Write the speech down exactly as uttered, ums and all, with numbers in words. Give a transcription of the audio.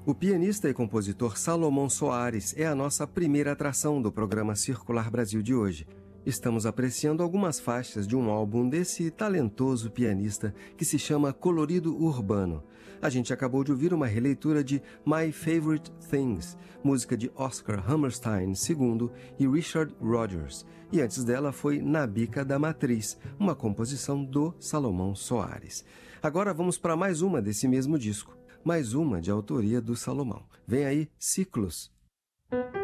O pianista e compositor Salomão Soares é a nossa primeira atração do programa Circular Brasil de hoje. Estamos apreciando algumas faixas de um álbum desse talentoso pianista que se chama Colorido Urbano. A gente acabou de ouvir uma releitura de My Favorite Things, música de Oscar Hammerstein segundo e Richard Rodgers. E antes dela foi Na Bica da Matriz, uma composição do Salomão Soares. Agora vamos para mais uma desse mesmo disco, mais uma de autoria do Salomão. Vem aí, Ciclos.